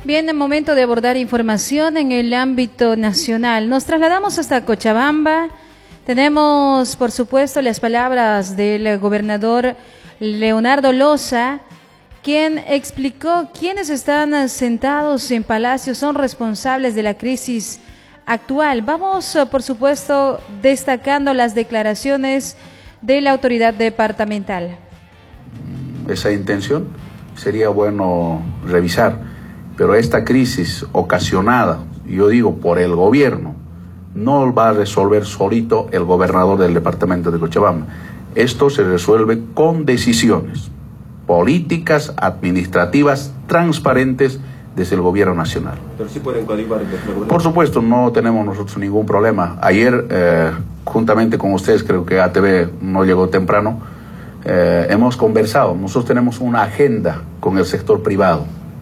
Bien, en momento de abordar información en el ámbito nacional. Nos trasladamos hasta Cochabamba. Tenemos, por supuesto, las palabras del gobernador Leonardo Loza, quien explicó quiénes están sentados en Palacio son responsables de la crisis actual. Vamos, por supuesto, destacando las declaraciones de la autoridad departamental. Esa intención sería bueno revisar, pero esta crisis ocasionada, yo digo, por el gobierno, no va a resolver solito el gobernador del departamento de Cochabamba. Esto se resuelve con decisiones políticas, administrativas, transparentes desde el gobierno nacional. Pero sí pueden coadyuvar. Por supuesto, no tenemos nosotros ningún problema. Ayer, juntamente con ustedes, creo que ATV no llegó temprano, hemos conversado. Nosotros tenemos una agenda con el sector privado,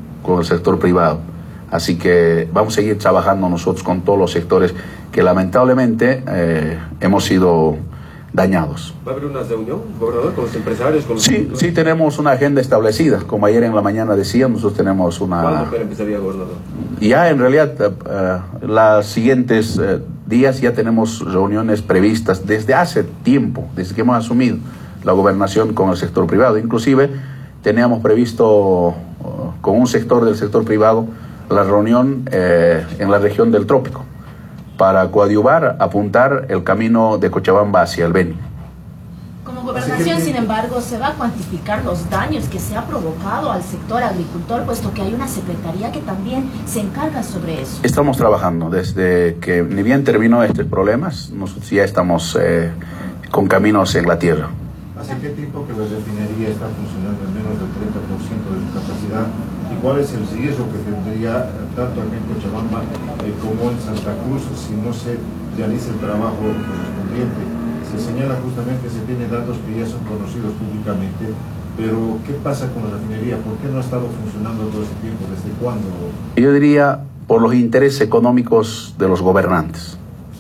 Así que vamos a seguir trabajando nosotros con todos los sectores que lamentablemente hemos sido dañados. ¿Va a haber una reunión, gobernador, con los empresarios? Con los sí, tenemos una agenda establecida. Como ayer en la mañana decía, nosotros tenemos una... ¿Cuándo empezaría, gobernador? Ya en realidad, los siguientes días ya tenemos reuniones previstas desde hace tiempo, desde que hemos asumido la gobernación con el sector privado. Inclusive teníamos previsto con un sector del sector privado la reunión en la región del Trópico, para coadyuvar, apuntar el camino de Cochabamba hacia el Beni. Como gobernación, sin embargo, ¿se va a cuantificar los daños que se ha provocado al sector agricultor, puesto que hay una secretaría que también se encarga sobre eso? Estamos trabajando desde que ni bien terminó estos problemas, nosotros ya estamos con caminos en la tierra. ¿Hace qué tiempo que la refinería está funcionando en menos del 30% de su capacidad? ¿Y cuál es el riesgo que tendría tanto aquí en Cochabamba como en Santa Cruz si no se realiza el trabajo correspondiente? Se señala justamente, se tienen datos que ya son conocidos públicamente, pero ¿qué pasa con la refinería? ¿Por qué no ha estado funcionando todo este tiempo? ¿Desde cuándo? Yo diría por los intereses económicos de los gobernantes.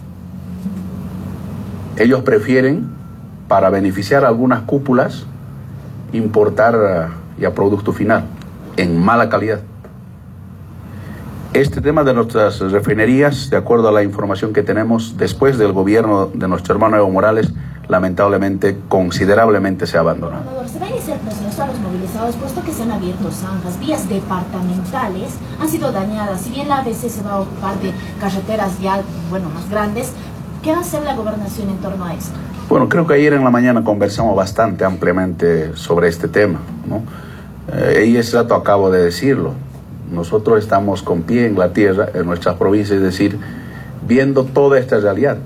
Ellos prefieren, para beneficiar a algunas cúpulas, importar ya producto final en mala calidad. Este tema de nuestras refinerías, de acuerdo a la información que tenemos, después del gobierno de nuestro hermano Evo Morales, lamentablemente, considerablemente se abandonó. Se va a iniciar proceso a los movilizados, puesto que se han abierto zanjas, vías departamentales han sido dañadas. Si bien la ABC se va a ocupar de carreteras ya, más grandes, ¿qué va a hacer la gobernación en torno a esto? Bueno, creo que ayer en la mañana conversamos bastante ampliamente sobre este tema, ¿no? Y ese rato acabo de decirlo. Nosotros estamos con pie en la tierra, en nuestras provincias, es decir, viendo toda esta realidad.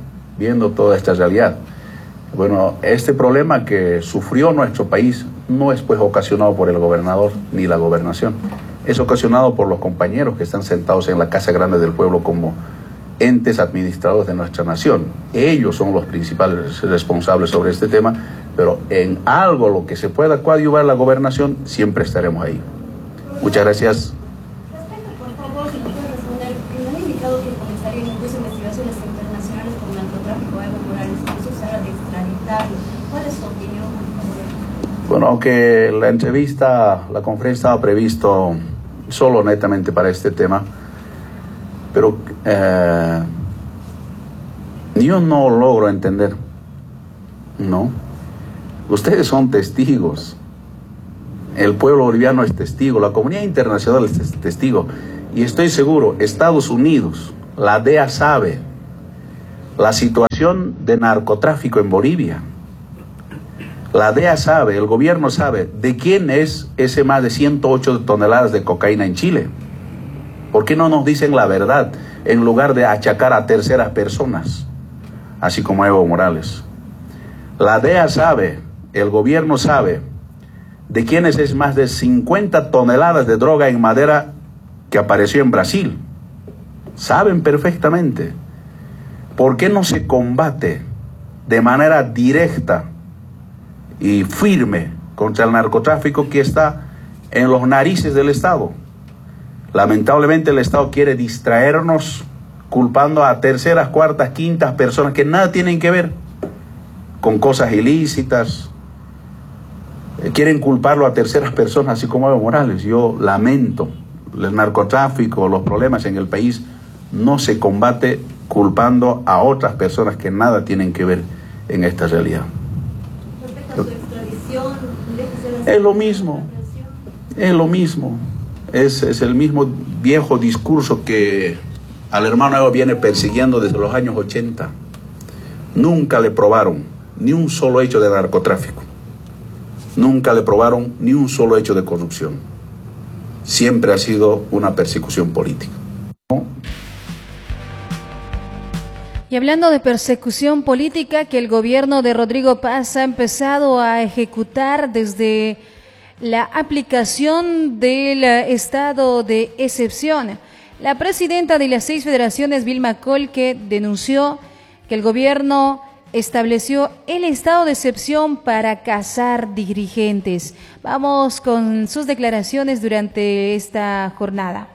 Bueno, este problema que sufrió nuestro país no es pues ocasionado por el gobernador ni la gobernación. Es ocasionado por los compañeros que están sentados en la Casa Grande del Pueblo como entes administrados de nuestra nación. Ellos son los principales responsables sobre este tema, pero en algo lo que se pueda coadyuvar la gobernación, siempre estaremos ahí. Muchas gracias. Por favor, si me puede responder, ¿no han indicado que comenzarían incluso investigaciones internacionales por narcotráfico a Evo Morales? Eso se habla de extraditarlo. ¿Cuál es su opinión? Bueno, aunque la conferencia estaba previsto solo netamente para este tema, pero yo no logro entender, ¿no? Ustedes son testigos, el pueblo boliviano es testigo, la comunidad internacional es testigo, y estoy seguro, Estados Unidos, la DEA sabe la situación de narcotráfico en Bolivia, la DEA sabe, el gobierno sabe de quién es ese más de 108 toneladas de cocaína en Chile. ¿Por qué no nos dicen la verdad en lugar de achacar a terceras personas, así como Evo Morales? La DEA sabe, el gobierno sabe de quiénes es más de 50 toneladas de droga en madera que apareció en Brasil. Saben perfectamente. ¿Por qué no se combate de manera directa y firme contra el narcotráfico que está en los narices del Estado? Lamentablemente el Estado quiere distraernos culpando a terceras, cuartas, quintas personas que nada tienen que ver con cosas ilícitas. Quieren culparlo a terceras personas, así como Evo Morales. Yo lamento el narcotráfico, los problemas en el país, no se combate culpando a otras personas que nada tienen que ver en esta realidad. Respecto a su extradición, Es lo mismo, es lo mismo. Es el mismo viejo discurso que al hermano Evo viene persiguiendo desde los años 80. Nunca le probaron ni un solo hecho de narcotráfico. Nunca le probaron ni un solo hecho de corrupción. Siempre ha sido una persecución política. Y hablando de persecución política que el gobierno de Rodrigo Paz ha empezado a ejecutar desde la aplicación del estado de excepción. La presidenta de las 6 federaciones, Vilma Colque, denunció que el gobierno estableció el estado de excepción para cazar dirigentes. Vamos con sus declaraciones durante esta jornada.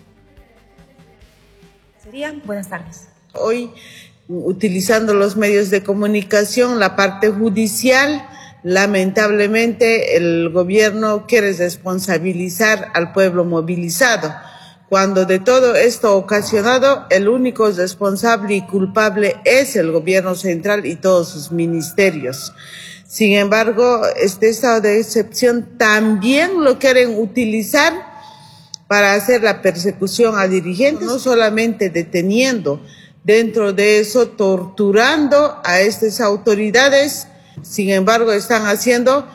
Buenas tardes. Hoy, utilizando los medios de comunicación, la parte judicial, lamentablemente el gobierno quiere responsabilizar al pueblo movilizado, cuando de todo esto ocasionado, el único responsable y culpable es el gobierno central y todos sus ministerios. Sin embargo, este estado de excepción también lo quieren utilizar para hacer la persecución a dirigentes, no solamente deteniendo, dentro de eso torturando a estas autoridades. Sin embargo, están haciendo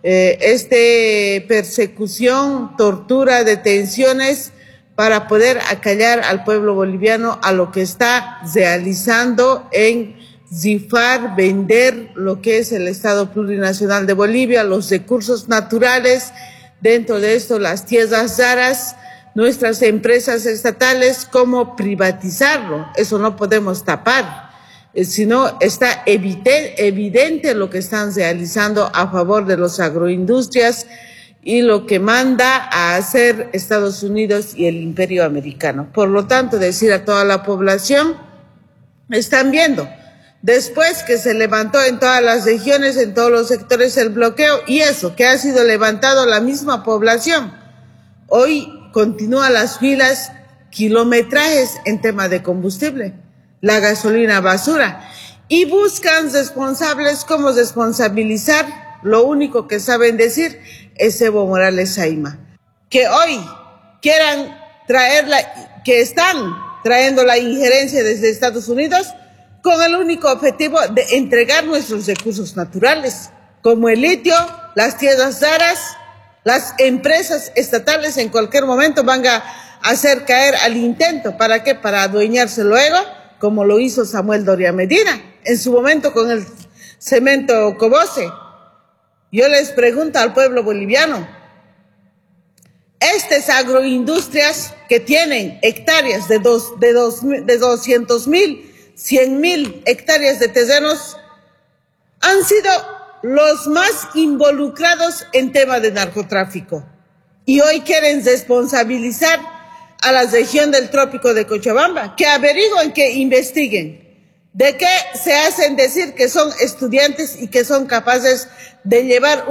persecución, tortura, detenciones para poder acallar al pueblo boliviano a lo que está realizando en zifar, vender lo que es el Estado Plurinacional de Bolivia, los recursos naturales, dentro de esto las tierras raras, nuestras empresas estatales, cómo privatizarlo. Eso no podemos tapar, sino está evidente lo que están realizando a favor de los agroindustrias y lo que manda a hacer Estados Unidos y el imperio americano. Por lo tanto, decir a toda la población, están viendo, después que se levantó en todas las regiones, en todos los sectores el bloqueo, y eso que ha sido levantado la misma población, hoy continúa las filas, kilometrajes en tema de combustible, la gasolina basura, y buscan responsables. ¿Cómo responsabilizar? Lo único que saben decir es Evo Morales Saima. Que hoy quieran que están trayendo la injerencia desde Estados Unidos con el único objetivo de entregar nuestros recursos naturales, como el litio, las tierras raras. Las empresas estatales en cualquier momento van a hacer caer al intento. ¿Para qué? Para adueñarse luego, como lo hizo Samuel Doria Medina en su momento con el cemento Cobose. Yo les pregunto al pueblo boliviano, estas agroindustrias que tienen hectáreas de 200.000, 100.000 hectáreas de terrenos, han sido los más involucrados en tema de narcotráfico. Y hoy quieren responsabilizar a la región del trópico de Cochabamba, que averigüen, que investiguen. ¿De qué se hacen decir que son estudiantes y que son capaces de llevar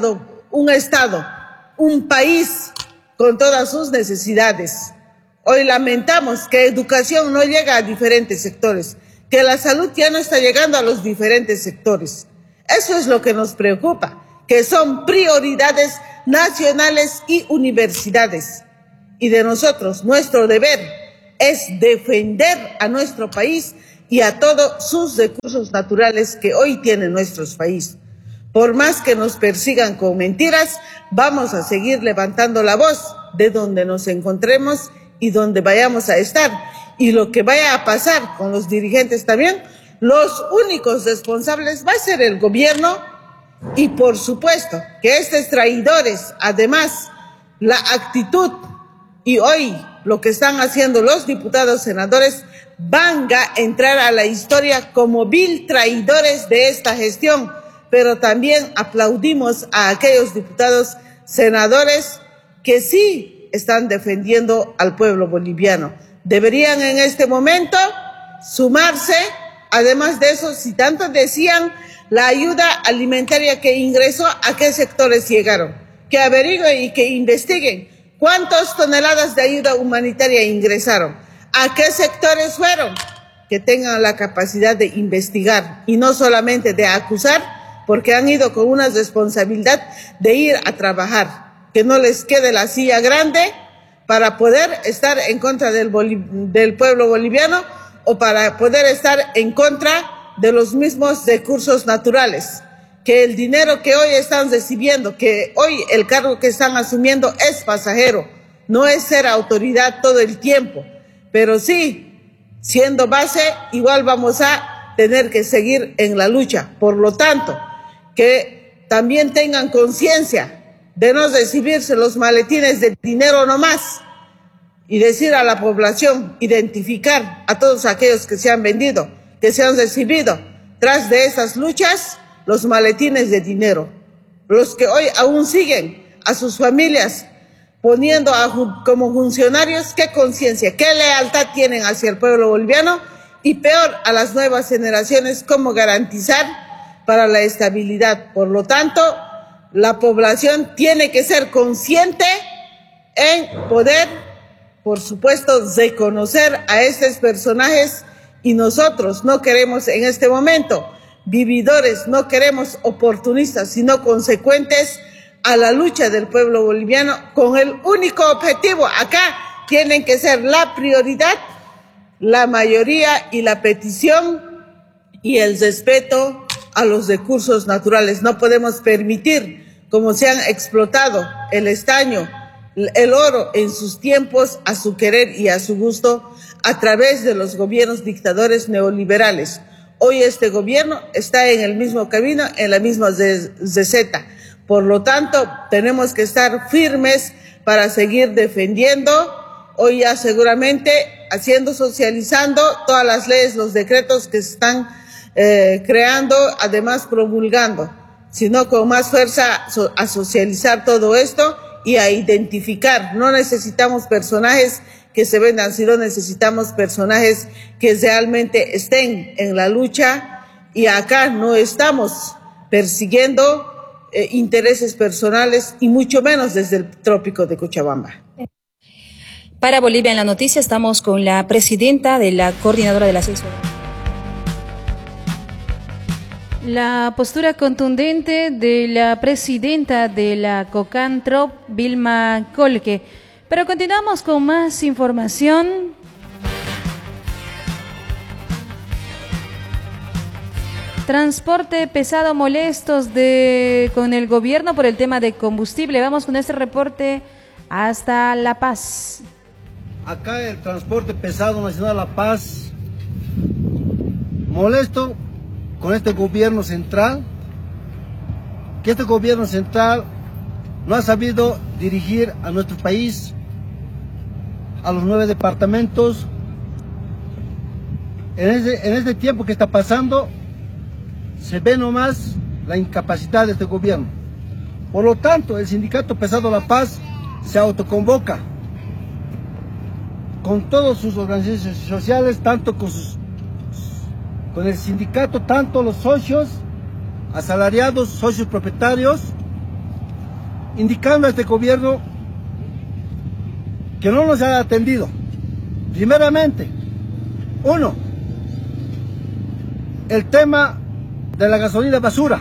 un país con todas sus necesidades? Hoy lamentamos que educación no llega a diferentes sectores, que la salud ya no está llegando a los diferentes sectores. Eso es lo que nos preocupa, que son prioridades nacionales y universidades. Y de nosotros, nuestro deber es defender a nuestro país y a todos sus recursos naturales que hoy tiene nuestro país. Por más que nos persigan con mentiras, vamos a seguir levantando la voz de donde nos encontremos y donde vayamos a estar. Y lo que vaya a pasar con los dirigentes también, los únicos responsables va a ser el gobierno y por supuesto que estos traidores, además la actitud y hoy lo que están haciendo los diputados senadores van a entrar a la historia como vil traidores de esta gestión, pero también aplaudimos a aquellos diputados senadores que sí están defendiendo al pueblo boliviano. Deberían en este momento sumarse. Además de eso, si tanto decían la ayuda alimentaria que ingresó, ¿a qué sectores llegaron? Que averigüen y que investiguen. ¿Cuántas toneladas de ayuda humanitaria ingresaron? ¿A qué sectores fueron? Que tengan la capacidad de investigar y no solamente de acusar, porque han ido con una responsabilidad de ir a trabajar, que no les quede la silla grande para poder estar en contra del pueblo boliviano o para poder estar en contra de los mismos recursos naturales. Que el dinero que hoy están recibiendo, que hoy el cargo que están asumiendo es pasajero, no es ser autoridad todo el tiempo, pero sí, siendo base, igual vamos a tener que seguir en la lucha. Por lo tanto, que también tengan conciencia de no recibirse los maletines de dinero nomás y decir a la población, identificar a todos aquellos que se han vendido, que se han recibido tras de esas luchas, los maletines de dinero, los que hoy aún siguen a sus familias poniendo como funcionarios, qué conciencia, qué lealtad tienen hacia el pueblo boliviano y peor a las nuevas generaciones, cómo garantizar para la estabilidad. Por lo tanto, la población tiene que ser consciente en poder, por supuesto, reconocer a estos personajes y nosotros no queremos en este momento vividores, no queremos oportunistas, sino consecuentes a la lucha del pueblo boliviano con el único objetivo. Acá tienen que ser la prioridad, la mayoría y la petición y el respeto a los recursos naturales. No podemos permitir, como se han explotado el estaño, el oro en sus tiempos a su querer y a su gusto a través de los gobiernos dictadores neoliberales. Hoy este gobierno está en el mismo camino, en la misma receta. Por lo tanto, tenemos que estar firmes para seguir defendiendo. Hoy ya seguramente socializando todas las leyes, los decretos que se están creando, además promulgando, sino con más fuerza a socializar todo esto y a identificar. No necesitamos personajes que se vendan, sino necesitamos personajes que realmente estén en la lucha, y acá no estamos persiguiendo intereses personales y mucho menos desde el trópico de Cochabamba. Para Bolivia en la noticia estamos con la presidenta de la coordinadora de la sección. La postura contundente de la presidenta de la COCANTROP, Vilma Colque. Pero continuamos con más información. Transporte pesado, molestos con el gobierno por el tema de combustible. Vamos con este reporte hasta La Paz. Acá el transporte pesado nacional La Paz, molesto con este gobierno central, que este gobierno central no ha sabido dirigir a nuestro país, a los 9 departamentos. En este tiempo que está pasando, se ve nomás la incapacidad de este gobierno. Por lo tanto, el sindicato Pesado La Paz se autoconvoca con todas sus organizaciones sociales, tanto con el sindicato, tanto los socios, asalariados, socios propietarios, indicando a este gobierno que no nos ha atendido. Primeramente, uno, el tema de la gasolina basura,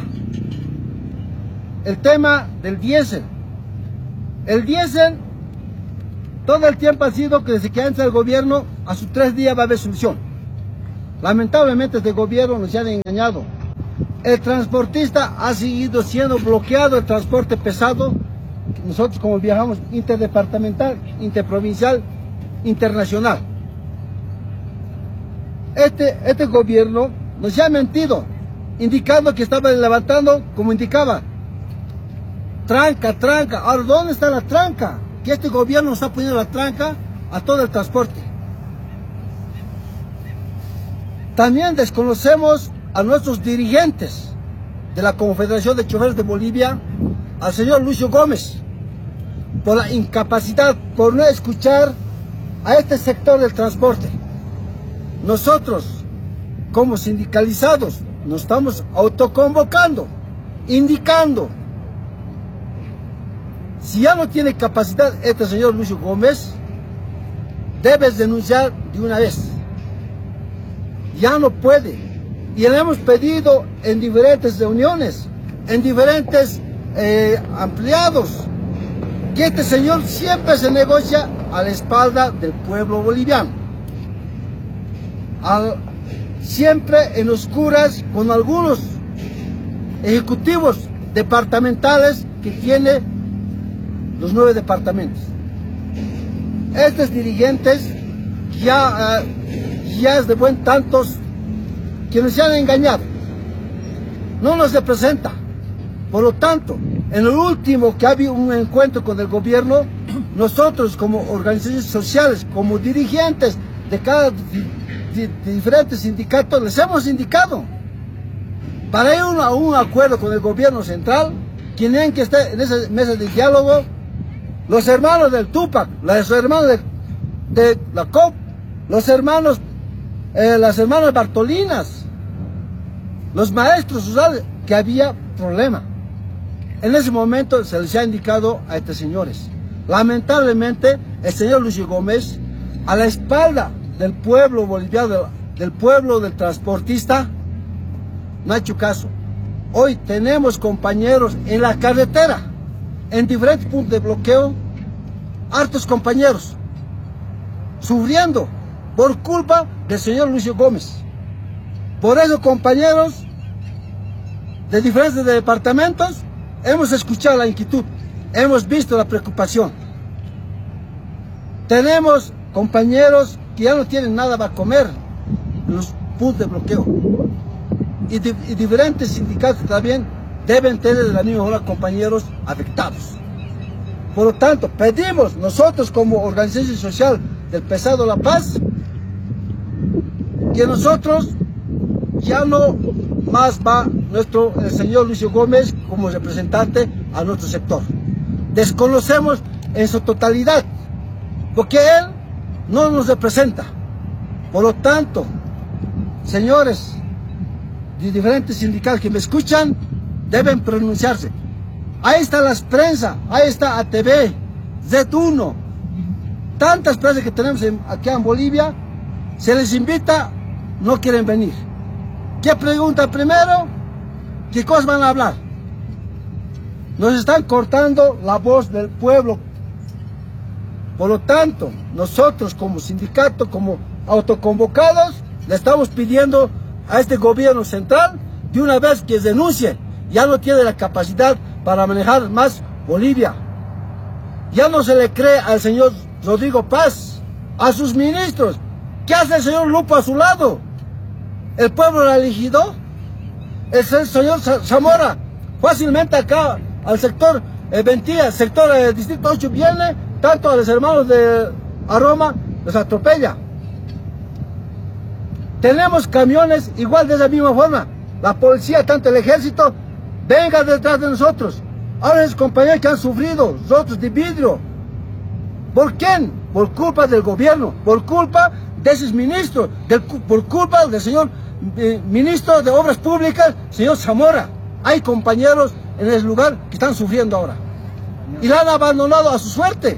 el tema del diésel. El diésel todo el tiempo ha sido que desde que entra el gobierno, a sus 3 días va a haber solución. Lamentablemente este gobierno nos ha engañado. El transportista ha seguido siendo bloqueado, el transporte pesado. Nosotros como viajamos interdepartamental, interprovincial, internacional. Este gobierno nos ha mentido, indicando que estaba levantando, como indicaba, tranca. Ahora, ¿dónde está la tranca? Que este gobierno nos está poniendo la tranca a todo el transporte. También desconocemos a nuestros dirigentes de la Confederación de Choferes de Bolivia, al señor Lucio Gómez, por la incapacidad, por no escuchar a este sector del transporte. Nosotros, como sindicalizados, nos estamos autoconvocando, indicando, Si ya no tiene capacidad este señor Lucio Gómez, debes denunciar de una vez. Ya no puede. Y le hemos pedido en diferentes reuniones, en diferentes ampliados, que este señor siempre se negocia a la espalda del pueblo boliviano. Siempre en oscuras con algunos ejecutivos departamentales que tiene los 9 departamentos. Estos dirigentes ya es de buen tantos quienes se han engañado. No nos representa. Por lo tanto, en el último que ha habido un encuentro con el gobierno, nosotros como organizaciones sociales, como dirigentes de diferentes sindicatos, les hemos indicado para ir a un acuerdo con el gobierno central, tienen que estar en esa mesa de diálogo los hermanos del Tupac, los hermanos de la COP, las hermanas Bartolinas, los maestros sociales, que había problema. En ese momento se les ha indicado a estos señores. Lamentablemente, el señor Lucio Gómez, a la espalda del pueblo boliviano, del pueblo del transportista, no ha hecho caso. Hoy tenemos compañeros en la carretera, en diferentes puntos de bloqueo, hartos compañeros, sufriendo por culpa del señor Lucio Gómez. Por eso, compañeros de diferentes departamentos, hemos escuchado la inquietud, hemos visto la preocupación. Tenemos compañeros que ya no tienen nada para comer en los puntos de bloqueo. Y diferentes sindicatos también deben tener de la misma manera compañeros afectados. Por lo tanto, pedimos nosotros como organización social del Pesado La Paz, que nosotros ya no más va el señor Lucio Gómez como representante a nuestro sector. Desconocemos en su totalidad, porque él no nos representa. Por lo tanto, señores de diferentes sindicatos que me escuchan, deben pronunciarse. Ahí está la prensa, ahí está ATV, Z1, tantas prensas que tenemos aquí en Bolivia, se les invita, no quieren venir. ¿Qué pregunta primero? ¿Qué cosas van a hablar? Nos están cortando la voz del pueblo. Por lo tanto, nosotros como sindicato, como autoconvocados, le estamos pidiendo a este gobierno central de una vez que denuncie. Ya no tiene la capacidad para manejar más Bolivia. Ya no se le cree al señor Rodrigo Paz, a sus ministros. ¿Qué hace el señor Lupo a su lado? ¿El pueblo lo ha elegido? El señor Zamora fácilmente acá al sector Ventía, sector Distrito 8 viene, tanto a los hermanos de Aroma los atropella. Tenemos camiones igual de esa misma forma. La policía, tanto el ejército, venga detrás de nosotros. Ahora esos compañeros que han sufrido, nosotros de vidrio. ¿Por quién? Por culpa del gobierno, por culpa de esos ministros, por culpa del señor ministro de Obras Públicas, señor Zamora. Hay compañeros en ese lugar que están sufriendo ahora. Y la han abandonado a su suerte.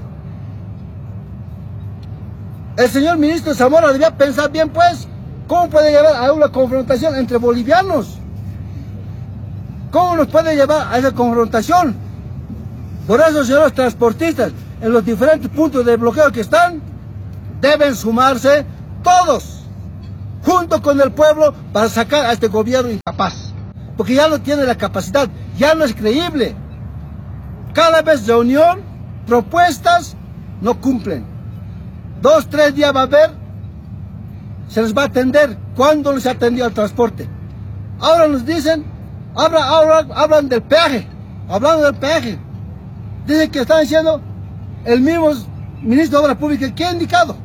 El señor ministro Zamora debía pensar bien, pues, ¿cómo puede llevar a una confrontación entre bolivianos? ¿Cómo nos puede llevar a esa confrontación? Por eso, señores transportistas, en los diferentes puntos de bloqueo que están, deben sumarse todos, junto con el pueblo, para sacar a este gobierno incapaz. Porque ya no tiene la capacidad, ya no es creíble. Cada vez reunión, propuestas, no cumplen. 2, 3 días va a haber, se les va a atender. ¿Cuándo les atendió al transporte? Ahora nos dicen, hablan del peaje, hablando del peaje. Dicen que están diciendo el mismo ministro de Obras Públicas que ha indicado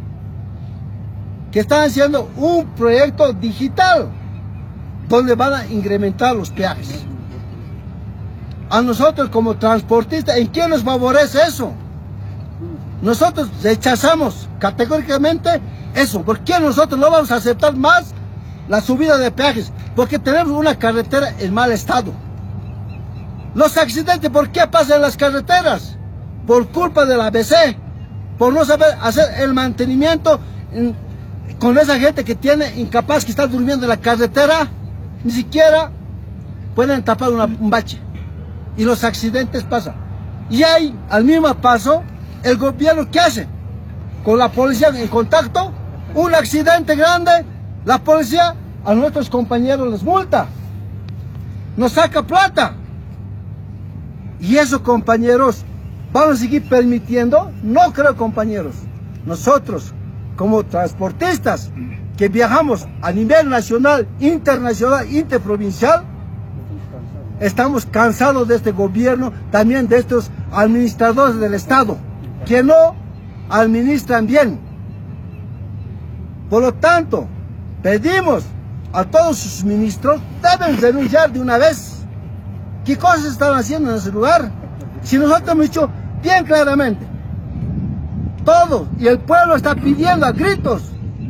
que están haciendo un proyecto digital donde van a incrementar los peajes. A nosotros como transportistas, ¿en quién nos favorece eso? Nosotros rechazamos categóricamente eso. ¿Por qué nosotros no vamos a aceptar más la subida de peajes? Porque tenemos una carretera en mal estado. Los accidentes, ¿por qué pasan en las carreteras? Por culpa del ABC, por no saber hacer el mantenimiento con esa gente que tiene incapaz, que está durmiendo en la carretera, ni siquiera pueden tapar un bache. Y los accidentes pasan. Y ahí, al mismo paso, el gobierno, ¿qué hace? Con la policía en contacto, un accidente grande, la policía a nuestros compañeros les multa, nos saca plata. Y eso, compañeros, ¿vamos a seguir permitiendo? No creo, compañeros. Nosotros, como transportistas, que viajamos a nivel nacional, internacional, interprovincial, estamos cansados de este gobierno, también de estos administradores del Estado, que no administran bien. Por lo tanto, pedimos a todos sus ministros, deben renunciar de una vez. ¿Qué cosas están haciendo en ese lugar? Si nosotros hemos dicho bien claramente, todos, y el pueblo está pidiendo a gritos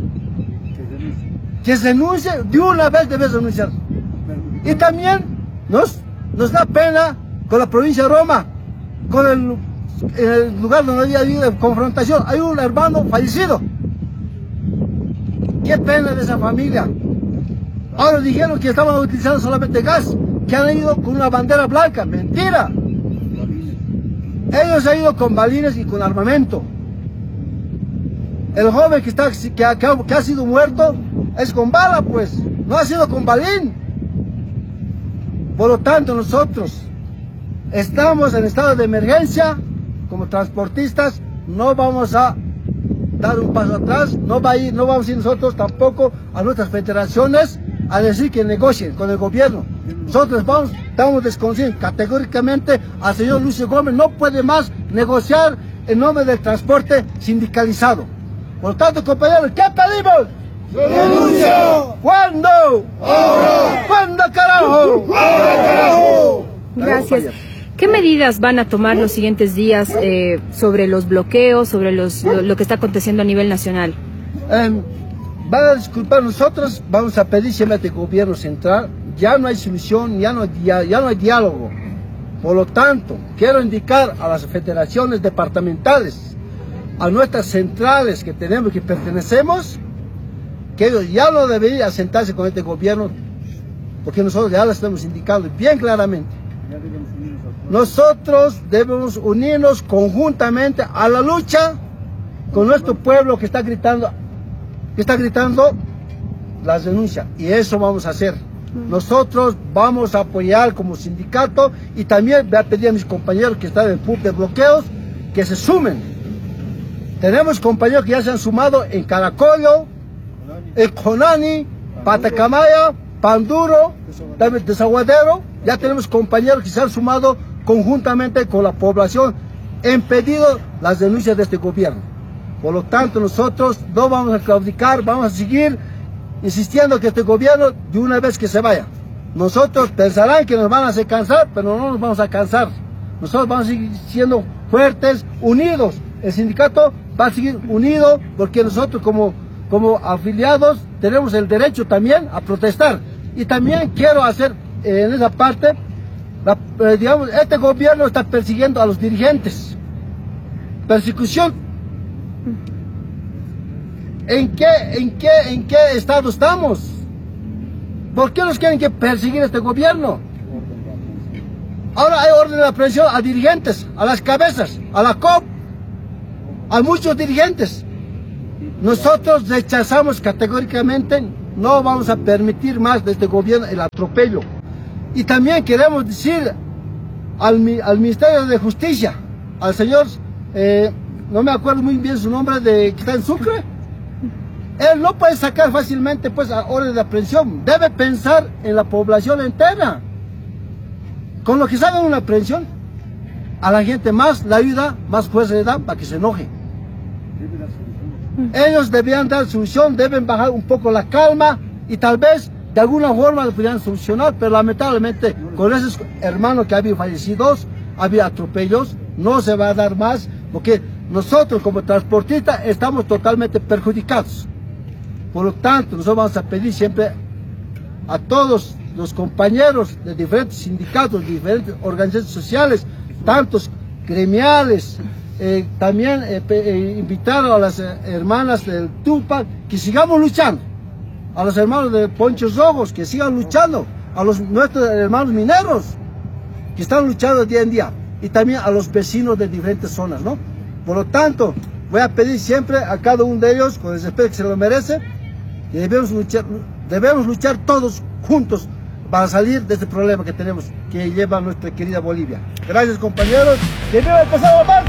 que se renuncie, de una vez debe renunciar. Y también nos da pena con la provincia de Roma, con el lugar donde había habido confrontación. Hay un hermano fallecido. Qué pena de esa familia. Ahora dijeron que estaban utilizando solamente gas, que han ido con una bandera blanca. Mentira. Ellos han ido con balines y con armamento. El joven que ha sido muerto es con bala, pues. No ha sido con balín. Por lo tanto, nosotros estamos en estado de emergencia. Como transportistas, no vamos a dar un paso atrás. No vamos a ir nosotros tampoco a nuestras federaciones a decir que negocien con el gobierno. Nosotros estamos desconociendo categóricamente al señor Lucio Gómez. No puede más negociar en nombre del transporte sindicalizado. Por lo tanto, compañeros, ¿qué pedimos? ¡Renuncia! ¿Cuándo? ¡Ahora! ¿Cuándo, carajo? ¡Ahora, carajo! Gracias. ¿Qué medidas van a tomar los siguientes días sobre los bloqueos, sobre lo que está aconteciendo a nivel nacional? Van a disculpar, nosotros vamos a pedir siempre al gobierno central, ya no hay solución, ya no hay diálogo. Por lo tanto, quiero indicar a las federaciones departamentales, a nuestras centrales que tenemos, que pertenecemos, que ellos ya no deberían sentarse con este gobierno, porque nosotros ya lo estamos indicando bien claramente. Nosotros debemos unirnos conjuntamente a la lucha con nuestro pueblo que está gritando las denuncias, y eso vamos a hacer. Nosotros vamos a apoyar como sindicato, y también voy a pedir a mis compañeros que están en el punto de bloqueos que se sumen. Tenemos compañeros que ya se han sumado en Caracollo, en Conani, Patacamaya, Panduro, también Desaguadero. Ya tenemos compañeros que se han sumado conjuntamente con la población en pedido las denuncias de este gobierno. Por lo tanto, nosotros no vamos a claudicar, vamos a seguir insistiendo que este gobierno de una vez que se vaya. Nosotros pensarán que nos van a hacer cansar, pero no nos vamos a cansar. Nosotros vamos a seguir siendo fuertes, unidos. El sindicato va a seguir unido, porque nosotros como afiliados tenemos el derecho también a protestar. Y también quiero hacer en esa parte, digamos, este gobierno está persiguiendo a los dirigentes. Persecución. ¿En qué estado estamos? ¿Por qué nos quieren que perseguir este gobierno? Ahora hay orden de aprehensión a dirigentes, a las cabezas, a la COP, a muchos dirigentes. Nosotros rechazamos categóricamente, no vamos a permitir más de este gobierno el atropello. Y también queremos decir al Ministerio de Justicia, al señor, no me acuerdo muy bien su nombre, que está en Sucre. Él no puede sacar fácilmente pues a orden de aprehensión. Debe pensar en la población entera. Con lo que saben una aprehensión, a la gente más la ayuda, más fuerza le da para que se enoje. Ellos deberían dar solución, deben bajar un poco la calma, y tal vez de alguna forma lo pudieran solucionar, pero lamentablemente con esos hermanos que había fallecidos, había atropellos, no se va a dar más, porque nosotros como transportistas estamos totalmente perjudicados. Por lo tanto, nosotros vamos a pedir siempre a todos los compañeros de diferentes sindicatos, diferentes organizaciones sociales, tantos gremiales, también invitar a las hermanas del Tupac que sigamos luchando, a los hermanos de Ponchos Rojos que sigan luchando, a nuestros hermanos mineros que están luchando día en día, y también a los vecinos de diferentes zonas, ¿no? Por lo tanto, voy a pedir siempre a cada uno de ellos, con el respeto que se lo merece, que debemos luchar todos juntos para salir de este problema que tenemos, que lleva nuestra querida Bolivia. Gracias, compañeros. ¡Que viva el pasado más!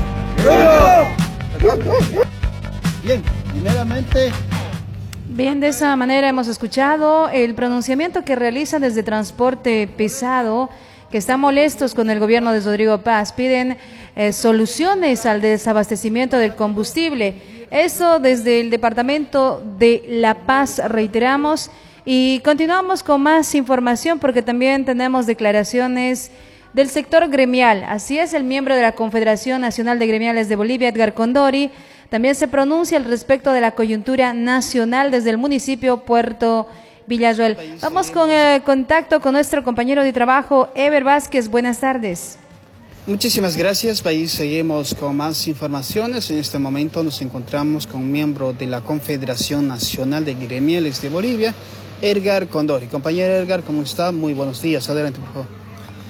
Bien, primeramente... Bien, de esa manera hemos escuchado el pronunciamiento que realiza desde Transporte Pesado, que están molestos con el gobierno de Rodrigo Paz. Piden soluciones al desabastecimiento del combustible. Eso desde el departamento de La Paz, reiteramos. Y continuamos con más información porque también tenemos declaraciones del sector gremial. Así es, el miembro de la Confederación Nacional de Gremiales de Bolivia, Edgar Condori, también se pronuncia al respecto de la coyuntura nacional desde el municipio Puerto Villarroel. Vamos con contacto con nuestro compañero de trabajo, Eber Vázquez. Buenas tardes. Muchísimas gracias, país. Seguimos con más informaciones. En este momento nos encontramos con un miembro de la Confederación Nacional de Gremiales de Bolivia, Edgar Condori. Compañero Edgar, ¿cómo está? Muy buenos días. Adelante, por favor.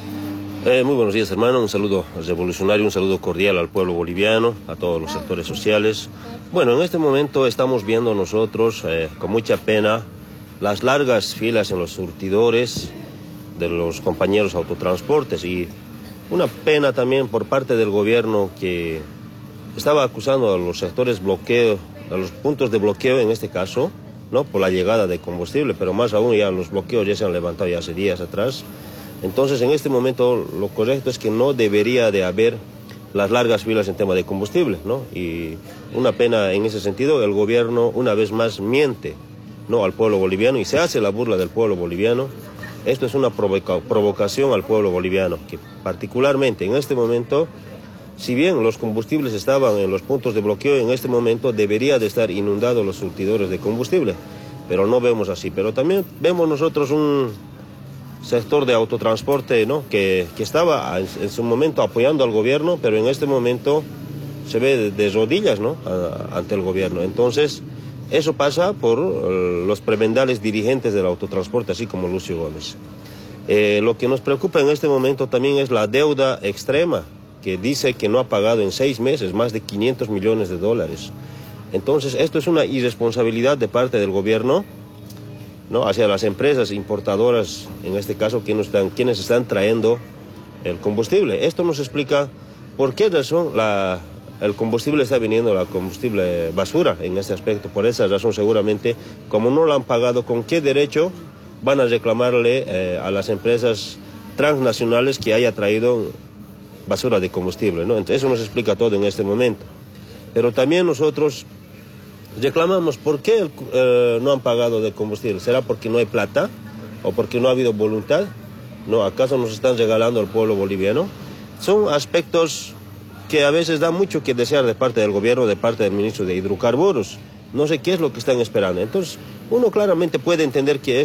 Muy buenos días, hermano. Un saludo revolucionario, un saludo cordial al pueblo boliviano, a todos los sectores sociales. Bueno, en este momento estamos viendo nosotros con mucha pena las largas filas en los surtidores de los compañeros autotransportes y una pena también por parte del gobierno que estaba acusando a los sectores bloqueo, a los puntos de bloqueo en este caso, ¿no? Por la llegada de combustible, pero más aún ya los bloqueos ya se han levantado ya hace días atrás. Entonces, en este momento, lo correcto es que no debería de haber las largas filas en tema de combustible, ¿no? Y una pena en ese sentido, el gobierno una vez más miente, ¿no? Al pueblo boliviano y se hace la burla del pueblo boliviano. Esto es una provocación al pueblo boliviano, que particularmente en este momento, si bien los combustibles estaban en los puntos de bloqueo, en este momento debería de estar inundados los surtidores de combustible, pero no vemos así. Pero también vemos nosotros un sector de autotransporte, ¿no? que estaba en su momento apoyando al gobierno, pero en este momento se ve de rodillas, ¿no? Ante el gobierno. Entonces, eso pasa por los prebendales dirigentes del autotransporte, así como Lucio Gómez. Lo que nos preocupa en este momento también es la deuda extrema, que dice que no ha pagado en 6 meses más de 500 millones de dólares. Entonces, esto es una irresponsabilidad de parte del gobierno, ¿no? Hacia las empresas importadoras, en este caso, quienes están trayendo el combustible. Esto nos explica por qué razón el combustible está viniendo, la combustible basura en este aspecto. Por esa razón, seguramente, como no lo han pagado, ¿con qué derecho van a reclamarle a las empresas transnacionales que haya traído basura de combustible, ¿no? Entonces, eso nos explica todo en este momento. Pero también nosotros reclamamos por qué no han pagado de combustible. ¿Será porque no hay plata o porque no ha habido voluntad? ¿No? ¿Acaso nos están regalando al pueblo boliviano? Son aspectos que a veces dan mucho que desear de parte del gobierno, de parte del ministro de Hidrocarburos. No sé qué es lo que están esperando. Entonces, uno claramente puede entender que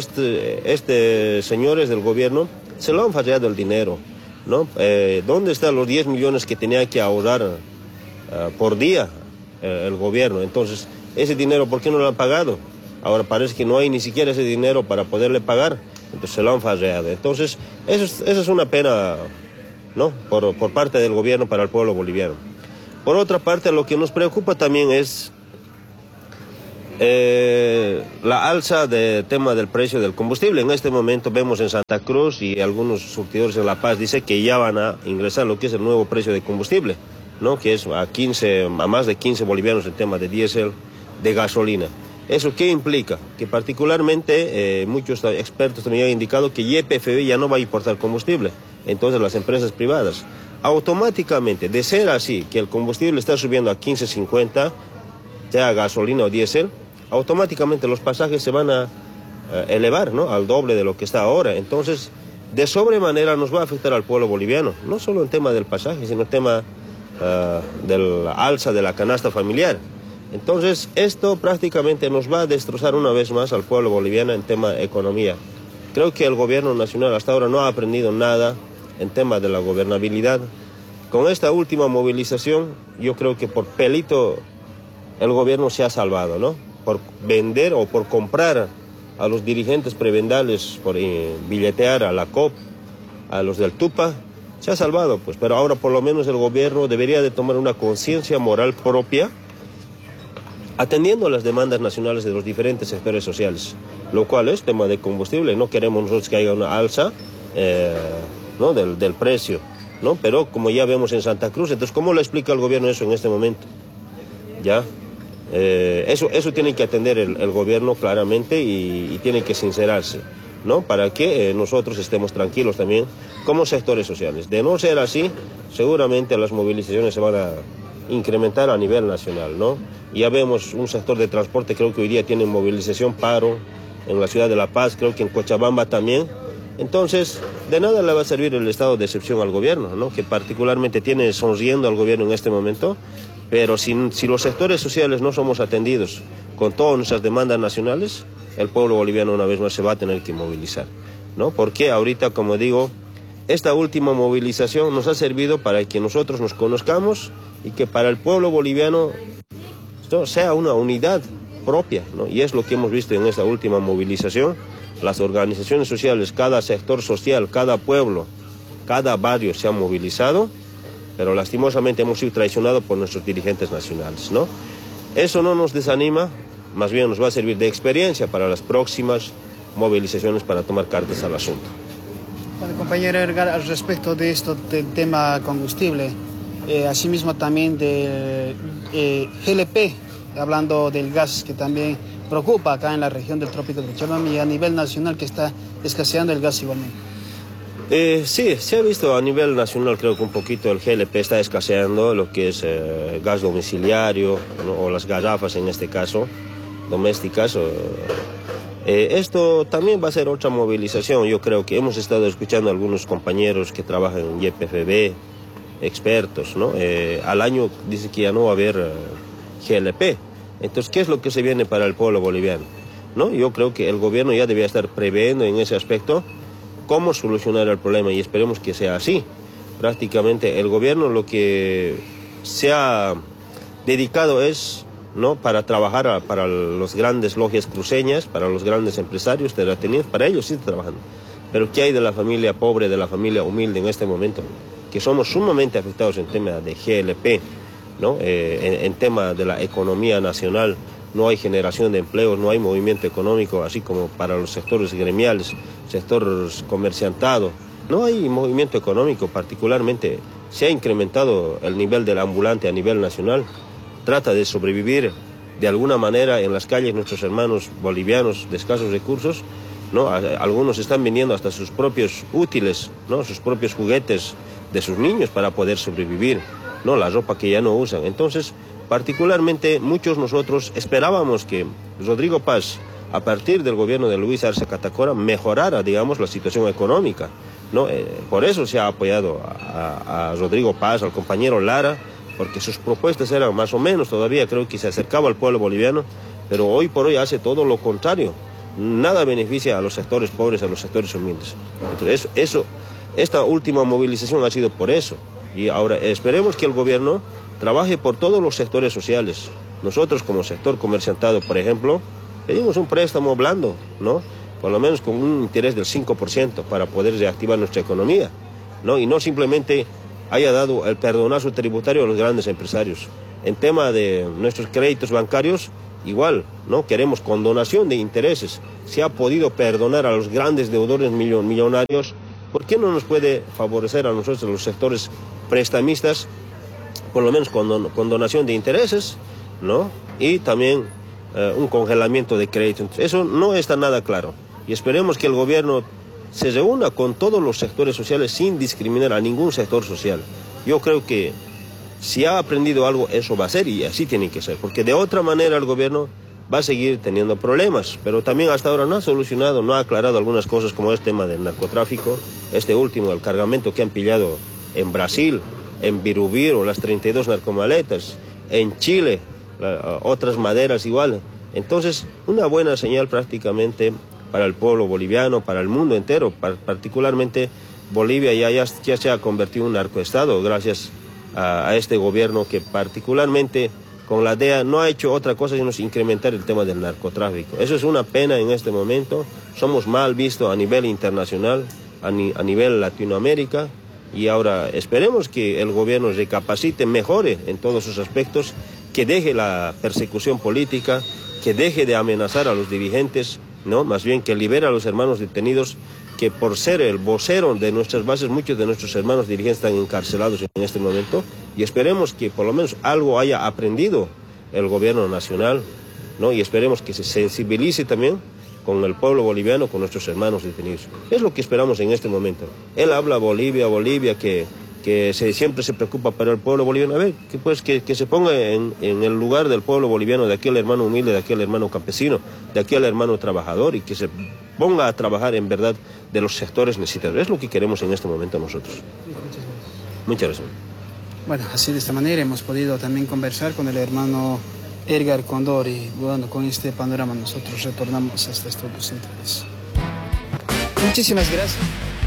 señores del gobierno se lo han fallado el dinero, ¿no? ¿Dónde están los 10 millones que tenía que ahorrar por día el gobierno? Entonces, ese dinero, ¿por qué no lo han pagado? Ahora parece que no hay ni siquiera ese dinero para poderle pagar, entonces se lo han fallado. Entonces, eso es una pena, ¿no? Por parte del gobierno para el pueblo boliviano. Por otra parte, lo que nos preocupa también es la alza del tema del precio del combustible. En este momento vemos en Santa Cruz y algunos surtidores en La Paz dice que ya van a ingresar lo que es el nuevo precio de combustible, ¿no? Que es a más de 15 bolivianos el tema de diésel, de gasolina. ¿Eso qué implica? Que particularmente muchos expertos también han indicado que YPF ya no va a importar combustible. Entonces las empresas privadas, automáticamente, de ser así, que el combustible está subiendo a 15.50, sea gasolina o diésel, automáticamente los pasajes se van a elevar, ¿no? Al doble de lo que está ahora. Entonces, de sobremanera nos va a afectar al pueblo boliviano, no solo en tema del pasaje, sino en tema del alza de la canasta familiar. Entonces, esto prácticamente nos va a destrozar una vez más al pueblo boliviano en tema de economía. Creo que el gobierno nacional hasta ahora no ha aprendido nada en tema de la gobernabilidad. Con esta última movilización, yo creo que por pelito el gobierno se ha salvado, ¿no? Por vender o por comprar a los dirigentes prebendales, por billetear a la COP, a los del Tupa, se ha salvado, pues. Pero ahora por lo menos el gobierno debería de tomar una conciencia moral propia, atendiendo a las demandas nacionales de los diferentes sectores sociales, lo cual es tema de combustible. No queremos nosotros que haya una alza ¿no? del precio, ¿no? Pero como ya vemos en Santa Cruz, entonces ¿cómo le explica al gobierno eso en este momento? ¿Ya? Eso tiene que atender el gobierno claramente y tiene que sincerarse, ¿no? Para que nosotros estemos tranquilos también como sectores sociales. De no ser así, seguramente las movilizaciones se van a incrementar a nivel nacional, ¿no? Ya vemos un sector de transporte, creo que hoy día tiene movilización, paro en la ciudad de La Paz, creo que en Cochabamba también. Entonces, de nada le va a servir el estado de excepción al gobierno, ¿no? Que particularmente tiene sonriendo al gobierno en este momento, pero si los sectores sociales no somos atendidos con todas nuestras demandas nacionales, el pueblo boliviano una vez más se va a tener que movilizar, ¿no? Porque ahorita, como digo, esta última movilización nos ha servido para que nosotros nos conozcamos y que para el pueblo boliviano esto sea una unidad propia, ¿no? Y es lo que hemos visto en esta última movilización. Las organizaciones sociales, cada sector social, cada pueblo, cada barrio se ha movilizado, pero lastimosamente hemos sido traicionados por nuestros dirigentes nacionales, ¿no? Eso no nos desanima, más bien nos va a servir de experiencia para las próximas movilizaciones para tomar cartas al asunto. Bueno, compañero Edgar, al respecto de esto, del tema combustible, asimismo también del GLP, hablando del gas que también preocupa acá en la región del Trópico de Cochabamba y a nivel nacional que está escaseando el gas igualmente. Sí, se ha visto a nivel nacional, creo que un poquito el GLP está escaseando, lo que es gas domiciliario, ¿no? O las garrafas en este caso, domésticas. Esto también va a ser otra movilización. Yo creo que hemos estado escuchando a algunos compañeros que trabajan en YPFB, expertos, ¿no? Al año dice que ya no va a haber GLP. Entonces, ¿qué es lo que se viene para el pueblo boliviano? ¿No? Yo creo que el gobierno ya debía estar previendo en ese aspecto cómo solucionar el problema y esperemos que sea así. Prácticamente el gobierno lo que se ha dedicado es, ¿no?, para trabajar para las grandes logias cruceñas, para los grandes empresarios terratenientes, para ellos sí está trabajando. Pero ¿qué hay de la familia pobre, de la familia humilde en este momento? Que somos sumamente afectados en tema de GLP, ¿no? En tema de la economía nacional. No hay generación de empleos, no hay movimiento económico, así como para los sectores gremiales, sectores comerciantados. No hay movimiento económico, particularmente se ha incrementado el nivel del ambulante a nivel nacional. Trata de sobrevivir de alguna manera en las calles nuestros hermanos bolivianos de escasos recursos, ¿no? Algunos están vendiendo hasta sus propios útiles, ¿no?, sus propios juguetes de sus niños para poder sobrevivir, ¿no?, la ropa que ya no usan. Entonces, particularmente muchos nosotros esperábamos que Rodrigo Paz, a partir del gobierno de Luis Arce Catacora, mejorara, digamos, la situación económica, ¿no? Por eso se ha apoyado a Rodrigo Paz, al compañero Lara, porque sus propuestas eran más o menos, todavía creo que se acercaba al pueblo boliviano, pero hoy por hoy hace todo lo contrario. Nada beneficia a los sectores pobres, a los sectores humildes. Entonces, esta última movilización ha sido por eso. Y ahora esperemos que el gobierno trabaje por todos los sectores sociales. Nosotros como sector comerciantado, por ejemplo, pedimos un préstamo blando, ¿no?, por lo menos con un interés del 5% para poder reactivar nuestra economía, ¿no? Y no simplemente haya dado el perdonazo tributario a los grandes empresarios. En tema de nuestros créditos bancarios, igual, ¿no? Queremos condonación de intereses. Se ha podido perdonar a los grandes deudores millonarios. ¿Por qué no nos puede favorecer a nosotros, los sectores prestamistas, por lo menos condonación de intereses, ¿no? Y también un congelamiento de crédito? Eso no está nada claro. Y esperemos que el gobierno se reúna con todos los sectores sociales sin discriminar a ningún sector social. Yo creo que si ha aprendido algo, eso va a ser, y así tiene que ser, porque de otra manera el gobierno va a seguir teniendo problemas, pero también hasta ahora no ha solucionado, no ha aclarado algunas cosas como el tema del narcotráfico, este último, el cargamento que han pillado en Brasil, en Birubiro, las 32 narcomaletas, en Chile, otras maderas igual. Entonces, una buena señal prácticamente para el pueblo boliviano, para el mundo entero. Particularmente Bolivia ya se ha convertido en un narcoestado gracias a este gobierno que particularmente con la DEA no ha hecho otra cosa sino incrementar el tema del narcotráfico. Eso es una pena en este momento. Somos mal vistos a nivel internacional, a nivel Latinoamérica, y ahora esperemos que el gobierno recapacite, mejore en todos sus aspectos, que deje la persecución política, que deje de amenazar a los dirigentes, ¿no? Más bien que libere a los hermanos detenidos, que por ser el vocero de nuestras bases, muchos de nuestros hermanos dirigentes están encarcelados en este momento, y esperemos que por lo menos algo haya aprendido el gobierno nacional, ¿no? Y esperemos que se sensibilice también con el pueblo boliviano, con nuestros hermanos detenidos. Es lo que esperamos en este momento. Él habla Bolivia, que siempre se preocupa para el pueblo boliviano. A ver, que se ponga en el lugar del pueblo boliviano, de aquel hermano humilde, de aquel hermano campesino, de aquel hermano trabajador, y que se ponga a trabajar en verdad de los sectores necesitados. Es lo que queremos en este momento nosotros. Muchas gracias. Bueno, así de esta manera hemos podido también conversar con el hermano Edgar Condori, y bueno, con este panorama nosotros retornamos hasta Estudios Centrales. Muchísimas gracias.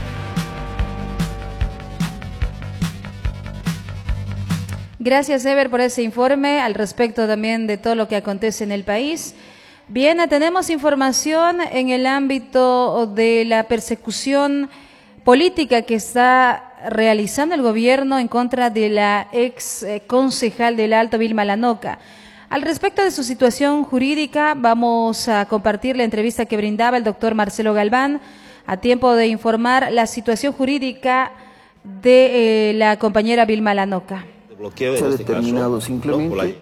Gracias, Ever, por ese informe al respecto también de todo lo que acontece en el país. Bien, tenemos información en el ámbito de la persecución política que está realizando el gobierno en contra de la ex concejal del Alto, Vilma Lanoca. Al respecto de su situación jurídica, vamos a compartir la entrevista que brindaba el doctor Marcelo Galván a tiempo de informar la situación jurídica de la compañera Vilma Lanoca. Se ha determinado simplemente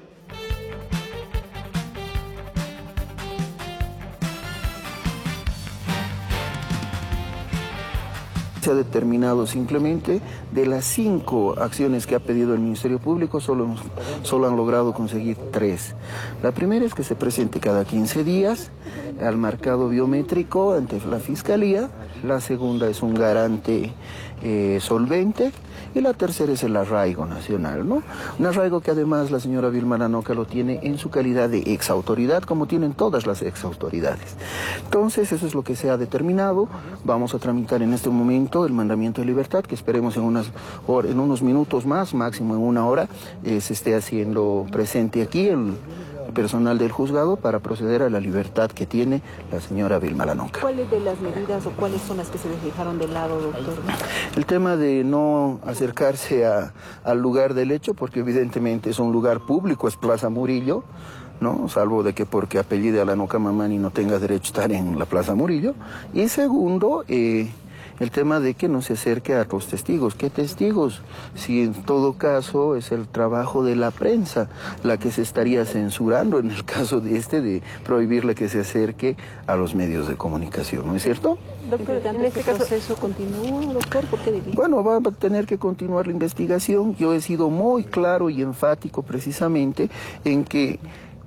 de las 5 acciones que ha pedido el Ministerio Público, solo han logrado conseguir 3. La primera es que se presente cada 15 días al marcado biométrico ante la Fiscalía. La segunda es un garante solvente. Y la tercera es el arraigo nacional, ¿no? Un arraigo que además la señora Vilma Lanoca lo tiene en su calidad de exautoridad, como tienen todas las exautoridades. Entonces, eso es lo que se ha determinado. Vamos a tramitar en este momento el mandamiento de libertad, que esperemos en unos minutos más, máximo en 1 hora, se esté haciendo presente aquí el personal del juzgado para proceder a la libertad que tiene la señora Vilma Lanoca. ¿Cuáles de las medidas o cuáles son las que se dejaron de lado, doctor? El tema de no acercarse al lugar del hecho, porque evidentemente es un lugar público, es Plaza Murillo, ¿no? Salvo de que porque apellide a Lanoca Mamani no tenga derecho a estar en la Plaza Murillo. Y segundo, el tema de que no se acerque a los testigos. ¿Qué testigos? Si en todo caso es el trabajo de la prensa la que se estaría censurando en el caso de prohibirle que se acerque a los medios de comunicación, ¿no es cierto? Doctor, ¿en este proceso continúa, doctor? ¿Por qué diría? Bueno, va a tener que continuar la investigación. Yo he sido muy claro y enfático precisamente en que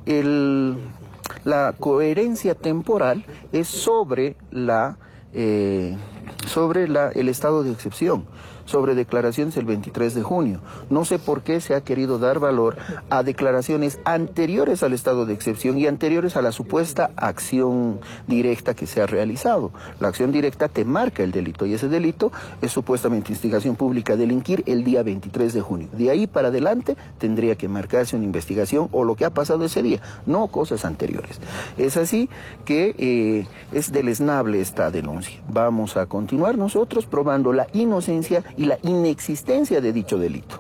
la coherencia temporal es sobre el estado de excepción, sobre declaraciones el 23 de junio. No sé por qué se ha querido dar valor a declaraciones anteriores al estado de excepción y anteriores a la supuesta acción directa que se ha realizado. La acción directa te marca el delito y ese delito es supuestamente instigación pública a delinquir el día 23 de junio. De ahí para adelante tendría que marcarse una investigación o lo que ha pasado ese día, no cosas anteriores. Es así que es deleznable esta denuncia. Vamos a continuar nosotros probando la inocencia y la inexistencia de dicho delito.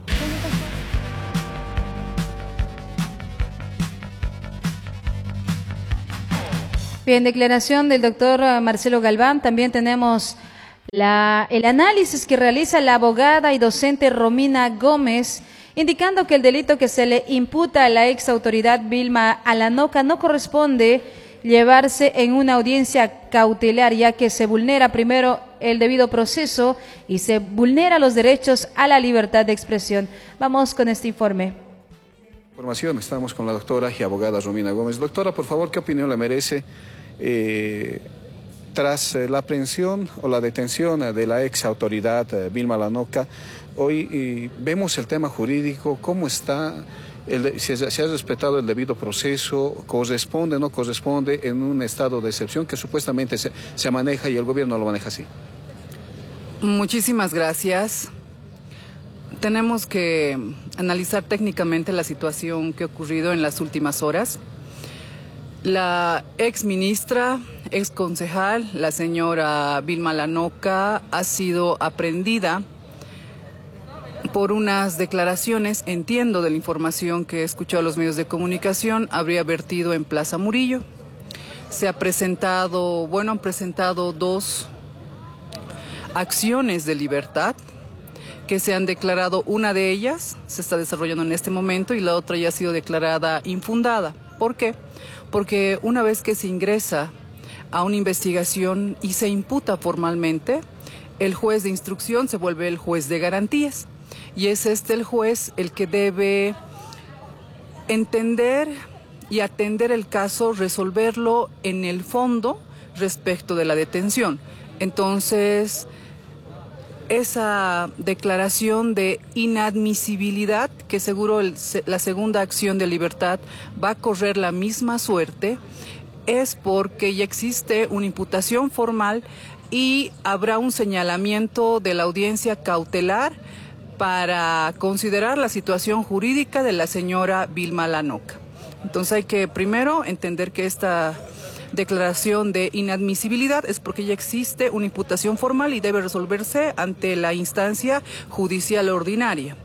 Bien, declaración del doctor Marcelo Galván. También tenemos el análisis que realiza la abogada y docente Romina Gómez, indicando que el delito que se le imputa a la ex autoridad Vilma Lanoca no corresponde llevarse en una audiencia cautelar, ya que se vulnera primero el debido proceso y se vulnera los derechos a la libertad de expresión. Vamos con este informe. Información, estamos con la doctora y abogada Romina Gómez. Doctora, por favor, ¿qué opinión le merece tras la aprehensión o la detención de la ex autoridad Vilma Lanoca? Hoy vemos el tema jurídico, cómo está Si ha respetado el debido proceso, corresponde o no corresponde en un estado de excepción que supuestamente se maneja y el gobierno lo maneja así. Muchísimas gracias. Tenemos que analizar técnicamente la situación que ha ocurrido en las últimas horas. La ex ministra, ex concejal, la señora Vilma Lanoca, ha sido aprehendida por unas declaraciones, entiendo de la información que he escuchado a los medios de comunicación, habría vertido en Plaza Murillo. Han presentado 2 acciones de libertad que se han declarado, una de ellas se está desarrollando en este momento y la otra ya ha sido declarada infundada. ¿Por qué? Porque una vez que se ingresa a una investigación y se imputa formalmente, el juez de instrucción se vuelve el juez de garantías. Y es el juez el que debe entender y atender el caso, resolverlo en el fondo respecto de la detención. Entonces, esa declaración de inadmisibilidad, que seguro la segunda acción de libertad va a correr la misma suerte, es porque ya existe una imputación formal y habrá un señalamiento de la audiencia cautelar para considerar la situación jurídica de la señora Vilma Lanoca. Entonces hay que primero entender que esta declaración de inadmisibilidad es porque ya existe una imputación formal y debe resolverse ante la instancia judicial ordinaria.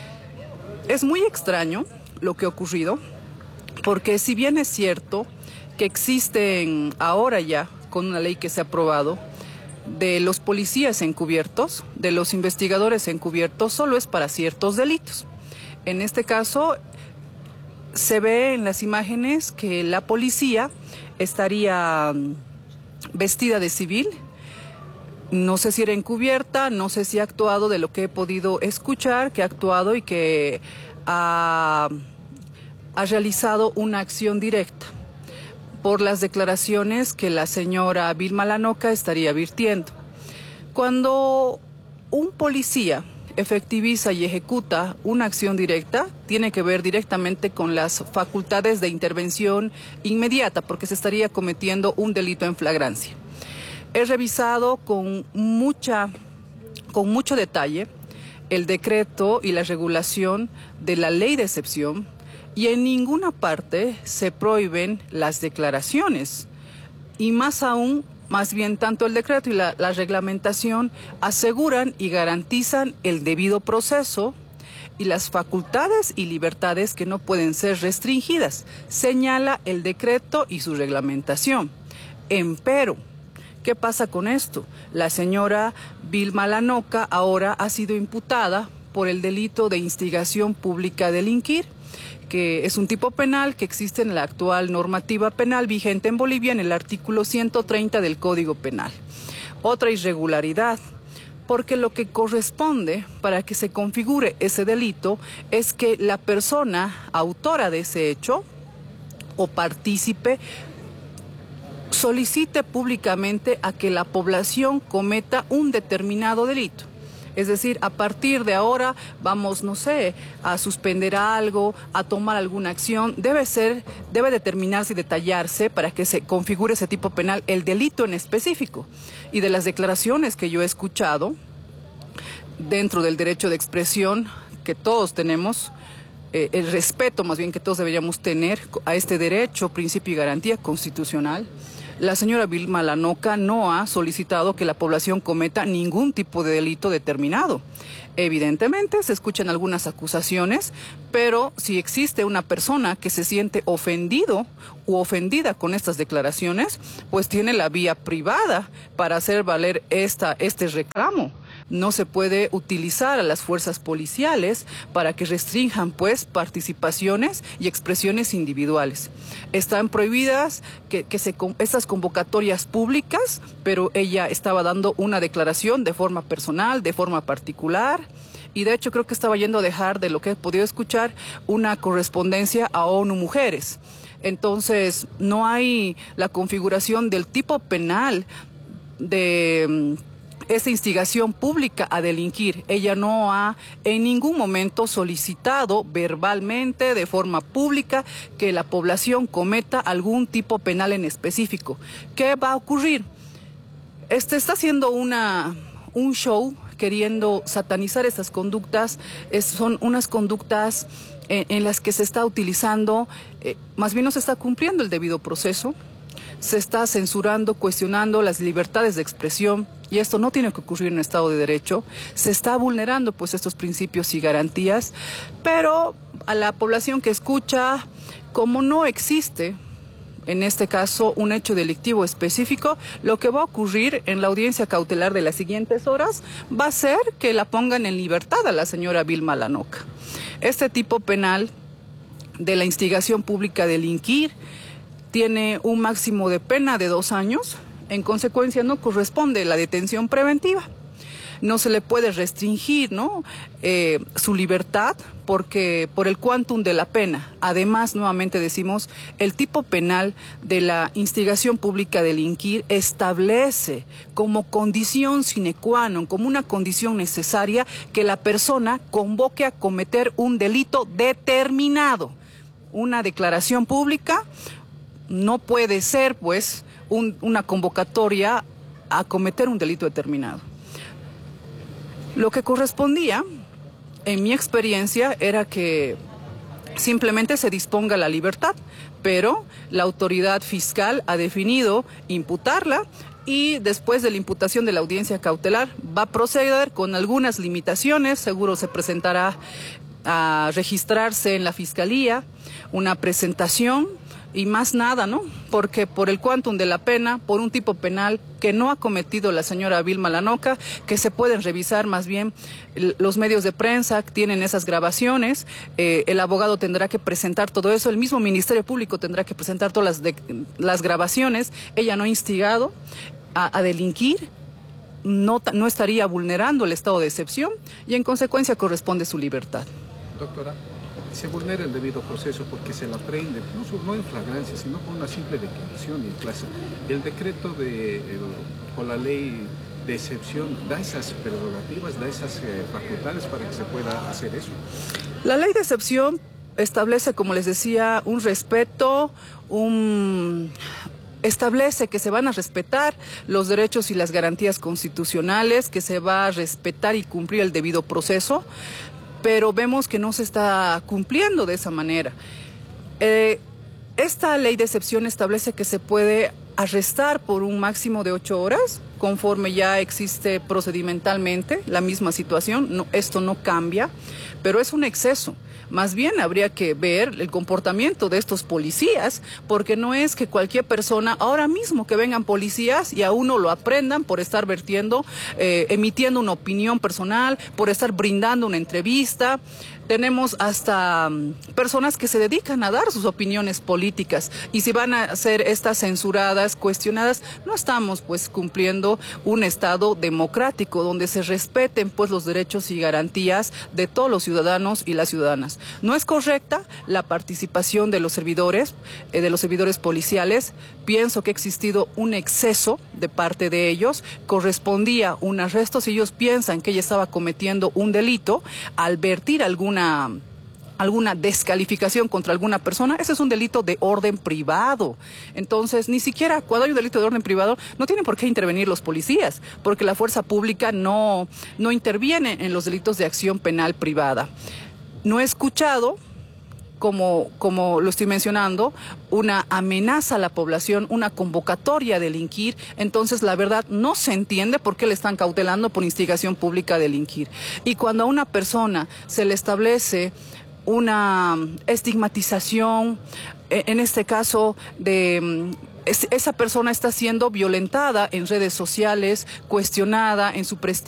Es muy extraño lo que ha ocurrido, porque si bien es cierto que existen ahora ya, con una ley que se ha aprobado, de los policías encubiertos, de los investigadores encubiertos, solo es para ciertos delitos. En este caso, se ve en las imágenes que la policía estaría vestida de civil. No sé si era encubierta, no sé si ha actuado, de lo que he podido escuchar, que ha actuado y que ha realizado una acción directa por las declaraciones que la señora Vilma Lanoca estaría virtiendo. Cuando un policía efectiviza y ejecuta una acción directa, tiene que ver directamente con las facultades de intervención inmediata, porque se estaría cometiendo un delito en flagrancia. He revisado con mucho detalle el decreto y la regulación de la ley de excepción, y en ninguna parte se prohíben las declaraciones. Y más aún, más bien tanto el decreto y la reglamentación aseguran y garantizan el debido proceso y las facultades y libertades que no pueden ser restringidas, señala el decreto y su reglamentación. Empero, ¿qué pasa con esto? La señora Vilma Lanoca ahora ha sido imputada por el delito de instigación pública a delinquir, que es un tipo penal que existe en la actual normativa penal vigente en Bolivia en el artículo 130 del Código Penal. Otra irregularidad, porque lo que corresponde para que se configure ese delito es que la persona autora de ese hecho o partícipe solicite públicamente a que la población cometa un determinado delito. Es decir, a partir de ahora vamos, no sé, a suspender algo, a tomar alguna acción. Debe determinarse y detallarse para que se configure ese tipo penal, el delito en específico. Y de las declaraciones que yo he escuchado, dentro del derecho de expresión que todos tenemos, el respeto más bien que todos deberíamos tener a este derecho, principio y garantía constitucional, la señora Vilma Lanoca no ha solicitado que la población cometa ningún tipo de delito determinado. Evidentemente se escuchan algunas acusaciones, pero si existe una persona que se siente ofendido u ofendida con estas declaraciones, pues tiene la vía privada para hacer valer este reclamo. No se puede utilizar a las fuerzas policiales para que restrinjan, pues, participaciones y expresiones individuales. Están prohibidas estas convocatorias públicas, pero ella estaba dando una declaración de forma personal, de forma particular, y de hecho creo que estaba yendo a dejar, de lo que he podido escuchar, una correspondencia a ONU Mujeres. Entonces, no hay la configuración del tipo penal de esa instigación pública a delinquir. Ella no ha en ningún momento solicitado verbalmente, de forma pública, que la población cometa algún tipo penal en específico. ¿Qué va a ocurrir? Está haciendo un show queriendo satanizar esas conductas. Son unas conductas en las que se está utilizando, más bien no se está cumpliendo el debido proceso. Se está censurando, cuestionando las libertades de expresión, y esto no tiene que ocurrir en un Estado de Derecho. Se está vulnerando pues estos principios y garantías, pero a la población que escucha, como no existe en este caso un hecho delictivo específico, lo que va a ocurrir en la audiencia cautelar de las siguientes horas va a ser que la pongan en libertad a la señora Vilma Lanoca. Este tipo penal de la instigación pública a delinquir tiene un máximo de pena de 2 años. En consecuencia, no corresponde la detención preventiva. No se le puede restringir, ¿no?, su libertad porque por el quantum de la pena. Además, nuevamente decimos, el tipo penal de la instigación pública a delinquir establece como condición sine qua non, como una condición necesaria, que la persona convoque a cometer un delito determinado. Una declaración pública no puede ser, pues, una convocatoria a cometer un delito determinado. Lo que correspondía, en mi experiencia, era que simplemente se disponga la libertad, pero la autoridad fiscal ha definido imputarla, y después de la imputación de la audiencia cautelar va a proceder con algunas limitaciones. Seguro se presentará a registrarse en la fiscalía una presentación y más nada, ¿no? Porque por el quantum de la pena, por un tipo penal que no ha cometido la señora Vilma Lanoca, que se pueden revisar más bien los medios de prensa, tienen esas grabaciones, el abogado tendrá que presentar todo eso, el mismo Ministerio Público tendrá que presentar todas las grabaciones. Ella no ha instigado a delinquir, no estaría vulnerando el estado de excepción, y en consecuencia corresponde su libertad. Doctora, se vulnera el debido proceso porque se la prende, no en flagrancia, sino con una simple declaración y clase. El decreto o la ley de excepción da esas prerrogativas, da esas facultades para que se pueda hacer eso. La ley de excepción establece, como les decía, un respeto, establece que se van a respetar los derechos y las garantías constitucionales, que se va a respetar y cumplir el debido proceso, pero vemos que no se está cumpliendo de esa manera. Esta ley de excepción establece que se puede arrestar por un máximo de 8 horas, conforme ya existe procedimentalmente la misma situación. Esto no cambia, pero es un exceso. Más bien habría que ver el comportamiento de estos policías, porque no es que cualquier persona, ahora mismo que vengan policías y a uno lo aprendan por estar vertiendo, emitiendo una opinión personal, por estar brindando una entrevista. Tenemos hasta personas que se dedican a dar sus opiniones políticas, y si van a ser estas censuradas, cuestionadas, no estamos pues cumpliendo un Estado democrático donde se respeten pues los derechos y garantías de todos los ciudadanos y las ciudadanas. No es correcta la participación de los servidores policiales. Pienso que ha existido un exceso de parte de ellos. Correspondía un arresto si ellos piensan que ella estaba cometiendo un delito, al vertir alguna descalificación contra alguna persona. Ese es un delito de orden privado. Entonces, ni siquiera cuando hay un delito de orden privado, no tienen por qué intervenir los policías, porque la fuerza pública no interviene en los delitos de acción penal privada. No he escuchado, como lo estoy mencionando, una amenaza a la población, una convocatoria a delinquir. Entonces, la verdad, no se entiende por qué le están cautelando por instigación pública a delinquir. Y cuando a una persona se le establece una estigmatización, en este caso esa persona está siendo violentada en redes sociales, cuestionada en su prestigio,